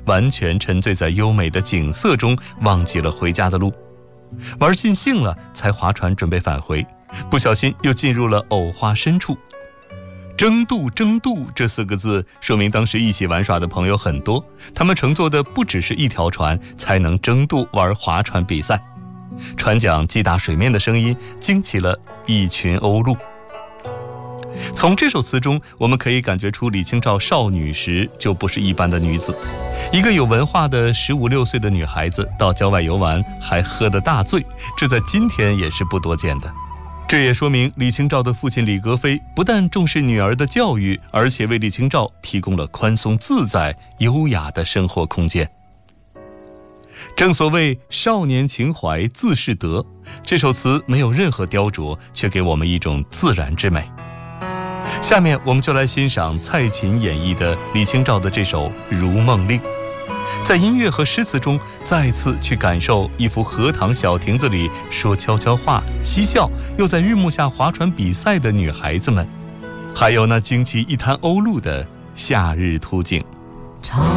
完全沉醉在优美的景色中，忘记了回家的路。玩尽兴了，才划船准备返回，不小心又进入了藕花深处。争渡这4个字，说明当时一起玩耍的朋友很多，他们乘坐的不只是一条船，才能争渡玩划船比赛。船桨击打水面的声音惊起了一群鸥鹭。从这首词中，我们可以感觉出李清照少女时就不是一般的女子。一个有文化的15、16岁的女孩子到郊外游玩还喝得大醉，这在今天也是不多见的。这也说明李清照的父亲李格非不但重视女儿的教育，而且为李清照提供了宽松自在、优雅的生活空间。正所谓少年情怀自是德，这首词没有任何雕琢，却给我们一种自然之美。下面我们就来欣赏蔡琴演绎的李清照的这首《如梦令》，在音乐和诗词中再次去感受一幅荷塘小亭子里说悄悄话、嬉笑，又在日幕下划船比赛的女孩子们，还有那惊起一滩鸥鹭的夏日图景。